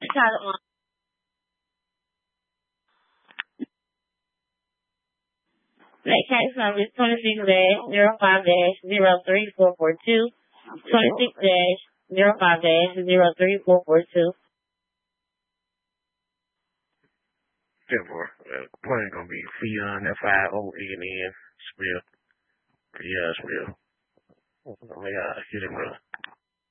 Next case number is 26-05-03442. 26-05-03442. Therefore, complaint gonna be Fionn, Fionn Smith. Yeah, Smith. Let me get him, brother.